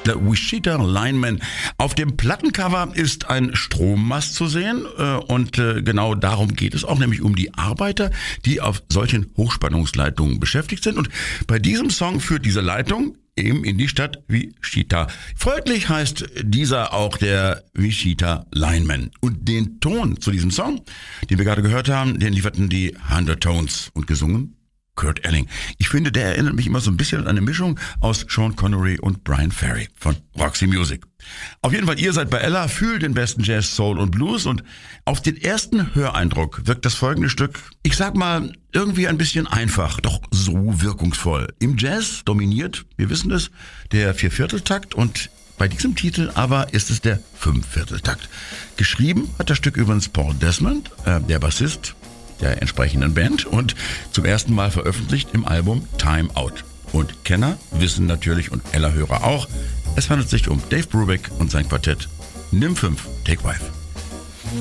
The Wichita Lineman. Auf dem Plattencover ist ein Strommast zu sehen und genau darum geht es auch, nämlich um die Arbeiter, die auf solchen Hochspannungsleitungen beschäftigt sind. Und bei diesem Song führt diese Leitung eben in die Stadt Wichita. Folglich heißt dieser auch der Wichita Lineman. Und den Ton zu diesem Song, den wir gerade gehört haben, den lieferten die Undertones und gesungen Kurt Elling. Ich finde, der erinnert mich immer so ein bisschen an eine Mischung aus Sean Connery und Brian Ferry von Roxy Music. Auf jeden Fall, ihr seid bei Ella, fühlt den besten Jazz, Soul und Blues und auf den ersten Höreindruck wirkt das folgende Stück, ich sag mal, irgendwie ein bisschen einfach, doch so wirkungsvoll. Im Jazz dominiert, wir wissen es, der Viervierteltakt und bei diesem Titel aber ist es der Fünfvierteltakt. Geschrieben hat das Stück übrigens Paul Desmond, der Bassist der entsprechenden Band und zum ersten Mal veröffentlicht im Album Time Out. Und Kenner wissen natürlich und Ella-Hörer auch, es handelt sich um Dave Brubeck und sein Quartett Nim 5 Take 5.